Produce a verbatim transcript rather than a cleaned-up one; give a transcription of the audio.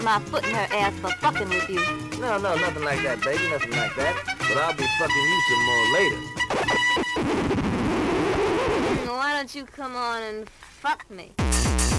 my foot in her ass for fucking with you. No, no, nothing like that, baby, nothing like that. But I'll be fucking you some more later. Why don't you come on and fuck me?